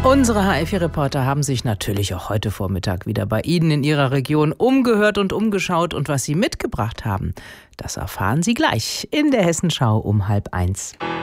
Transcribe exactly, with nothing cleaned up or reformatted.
Unsere H L vier-Reporter haben sich natürlich auch heute Vormittag wieder bei Ihnen in Ihrer Region umgehört und umgeschaut. Und was Sie mitgebracht haben, das erfahren Sie gleich in der Hessenschau um halb eins.